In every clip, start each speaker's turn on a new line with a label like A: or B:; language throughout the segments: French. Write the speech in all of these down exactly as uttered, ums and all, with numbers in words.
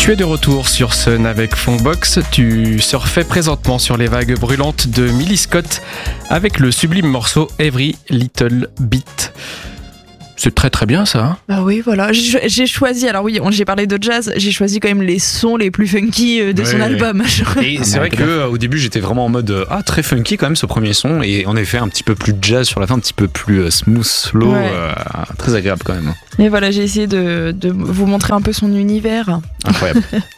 A: Tu es de retour sur Sun avec Funkbox. Tu surfais présentement sur les vagues brûlantes de Millie Scott avec le sublime morceau Every Little Bit. C'est très très bien ça. Hein
B: bah oui, voilà. J'ai, j'ai choisi, alors oui, j'ai parlé de jazz, j'ai choisi quand même les sons les plus funky de ouais, son album.
C: Et c'est vrai qu'au début j'étais vraiment en mode ah très funky quand même ce premier son, et en effet un petit peu plus jazz sur la fin, un petit peu plus smooth, slow, ouais. euh, très agréable quand même.
B: Et voilà, j'ai essayé de, de vous montrer un peu son univers.
C: Incroyable.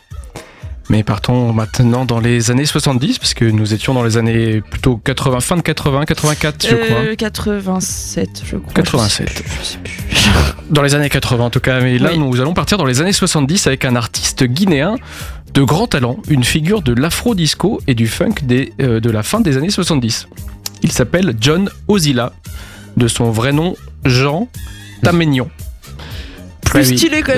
A: Mais partons maintenant dans les années soixante-dix, parce que nous étions dans les années plutôt quatre-vingts, fin de quatre-vingts, quatre-vingt-quatre je crois.
B: Euh, quatre-vingt-sept je crois.
A: quatre-vingt-sept
B: Je sais plus, je sais plus.
A: Dans les années quatre-vingts en tout cas, mais là oui. Nous allons partir dans les années soixante-dix avec un artiste guinéen de grand talent, une figure de l'afro-disco et du funk des, euh, de la fin des années soixante-dix. Il s'appelle John Ozilla, de son vrai nom Jean Tamenion.
B: Plus ouais, stylé oui. Quand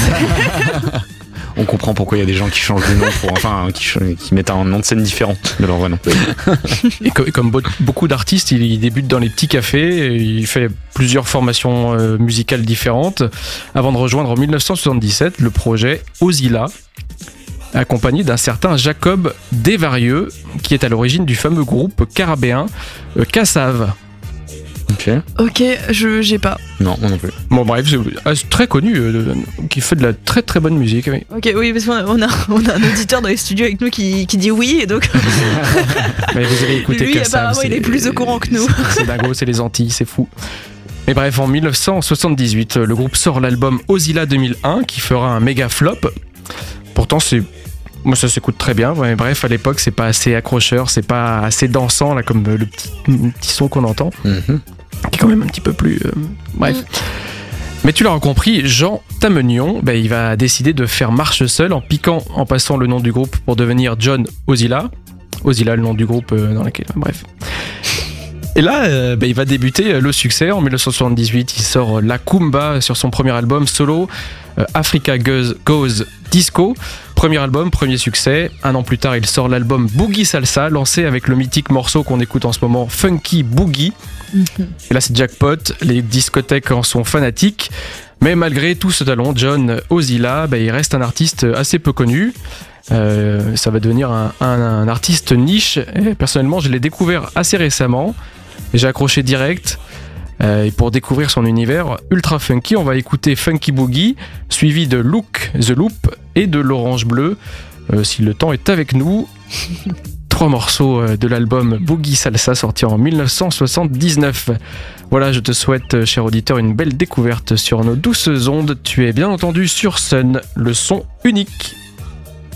B: même.
C: On comprend pourquoi il y a des gens qui changent de nom, pour, enfin qui, qui mettent un nom de scène différent de leur vrai nom.
A: Et comme, comme beaucoup d'artistes, il, il débute dans les petits cafés, il fait plusieurs formations euh, musicales différentes, avant de rejoindre en dix-neuf cent soixante-dix-sept le projet Ozilla, accompagné d'un certain Jacob Desvarieux, qui est à l'origine du fameux groupe caribéen euh, Kassav.
C: Ok.
B: Ok, je j'ai pas.
C: Non, moi non plus.
A: Bon bref, c'est très connu, euh, qui fait de la très très bonne musique. Oui.
B: Ok, oui, parce qu'on a, on a, on a un auditeur dans les studios avec nous qui, qui dit oui, et donc.
A: Mais vous avez écouté
B: lui,
A: Kassav.
B: Apparemment, il est plus au courant que nous.
A: C'est, c'est dingo, c'est les Antilles, c'est fou. Mais bref, en dix-neuf cent soixante-dix-huit, le groupe sort l'album Ozilla deux mille un, qui fera un méga flop. Pourtant, c'est moi ça s'écoute très bien, mais bref, à l'époque c'est pas assez accrocheur, c'est pas assez dansant là comme le petit, le petit son qu'on entend, mm-hmm. qui est quand même un petit peu plus euh, bref. Mm. Mais tu l'auras compris, Jean Tamenion, bah, il va décider de faire marche seul en piquant, en passant le nom du groupe pour devenir John Ozilla. Ozilla, le nom du groupe euh, dans lequel, bref. Et là, euh, bah, il va débuter le succès. En dix-neuf cent soixante-dix-huit, il sort La Kumba sur son premier album solo, euh, Africa Goes, Goes Disco. Premier album, premier succès. Un an plus tard, il sort l'album Boogie Salsa, lancé avec le mythique morceau qu'on écoute en ce moment, Funky Boogie. Mm-hmm. Et là, c'est jackpot. Les discothèques en sont fanatiques. Mais malgré tout ce talent, John Ozilla, bah, il reste un artiste assez peu connu. Euh, ça va devenir un, un, un artiste niche. Et personnellement, je l'ai découvert assez récemment. Et j'ai accroché direct. Euh, et pour découvrir son univers ultra funky, on va écouter Funky Boogie, suivi de Look the Loop et de l'Orange Bleu, euh, si le temps est avec nous. Trois morceaux de l'album Boogie Salsa sorti en dix-neuf cent soixante-dix-neuf. Voilà, je te souhaite, cher auditeur, une belle découverte sur nos douces ondes. Tu es bien entendu sur Sun, le son unique.